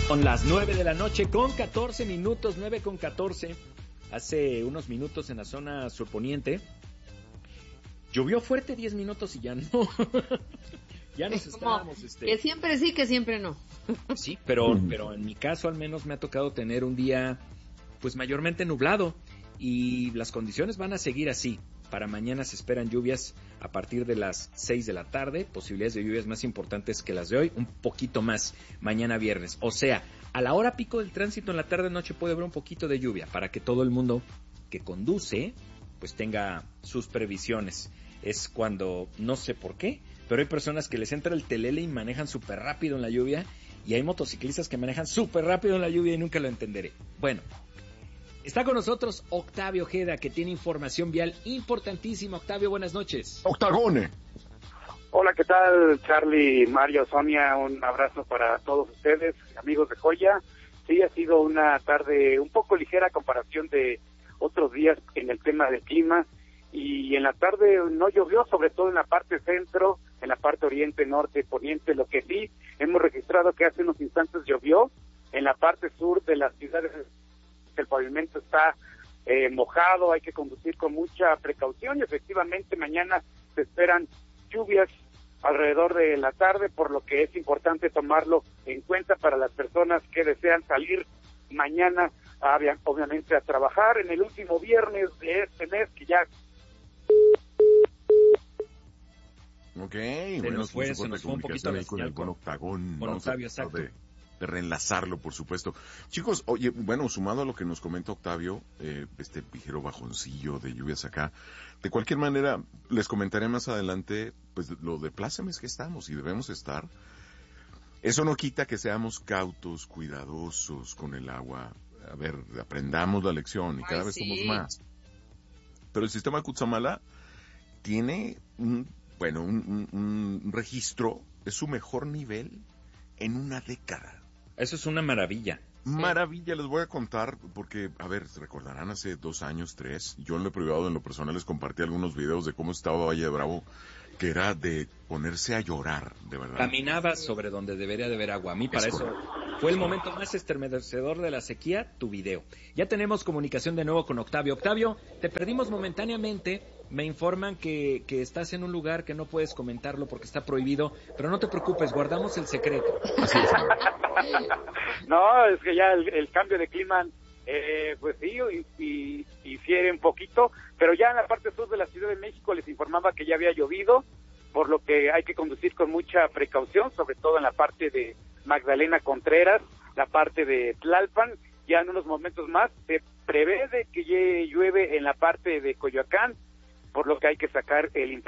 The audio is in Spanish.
Son las 9 de la noche con 14 minutos, 9 con 14. Hace unos minutos en la zona surponiente llovió fuerte 10 minutos y ya no. Ya nos estábamos... Que siempre sí, que siempre no. Sí, pero en mi caso al menos me ha tocado tener un día pues mayormente nublado y las condiciones van a seguir así. Para mañana se esperan lluvias a partir de las 6 de la tarde, posibilidades de lluvias más importantes que las de hoy, un poquito más mañana viernes. O sea, a la hora pico del tránsito en la tarde-noche puede haber un poquito de lluvia para que todo el mundo que conduce pues tenga sus previsiones. Es cuando, no sé por qué, pero hay personas que les entra el telele y manejan súper rápido en la lluvia y hay motociclistas que manejan súper rápido en la lluvia y nunca lo entenderé. Bueno. Está con nosotros Octavio Ojeda, que tiene información vial importantísima. Octavio, buenas noches. Octagone. Hola, ¿qué tal, Charlie, Mario, Sonia? Un abrazo para todos ustedes, amigos de Joya. Sí, ha sido una tarde un poco ligera a comparación de otros días en el tema del clima. Y en la tarde no llovió, sobre todo en la parte centro, en la parte oriente, norte, poniente. Lo que sí hemos registrado que hace unos instantes llovió en la parte sur de las ciudades. El pavimento está mojado, hay que conducir con mucha precaución y efectivamente mañana se esperan lluvias alrededor de la tarde, por lo que es importante tomarlo en cuenta para las personas que desean salir mañana, obviamente a trabajar en el último viernes de este mes que ya... Ok, se nos fue un poquito la señal con Octagón. Con Octavio, exacto. De reenlazarlo, por supuesto. Chicos, oye, bueno, sumado a lo que nos comenta Octavio, este ligero bajoncillo de lluvias acá, de cualquier manera, les comentaré más adelante, pues, lo de plácemes que estamos y debemos estar. Eso no quita que seamos cautos, cuidadosos con el agua. A ver, aprendamos la lección y cada vez somos más. Pero el sistema Cutzamala tiene un registro, es su mejor nivel en una década. Eso es una maravilla. Maravilla, les voy a contar, porque, a ver, recordarán hace 2 años, 3, yo en lo privado, en lo personal, les compartí algunos videos de cómo estaba Valle de Bravo, que era de ponerse a llorar, de verdad. Caminabas sobre donde debería de haber agua. A mí para eso fue el momento más estremecedor de la sequía, tu video. Ya tenemos comunicación de nuevo con Octavio. Octavio, te perdimos momentáneamente. Me informan que estás en un lugar que no puedes comentarlo porque está prohibido, pero no te preocupes, guardamos el secreto. Así es. No, es que ya el cambio de clima, pues sí, y difiere un poquito, pero ya en la parte sur de la Ciudad de México les informaba que ya había llovido, por lo que hay que conducir con mucha precaución, sobre todo en la parte de Magdalena Contreras, la parte de Tlalpan. Ya en unos momentos más se prevé de que llueve en la parte de Coyoacán, por lo que hay que sacar el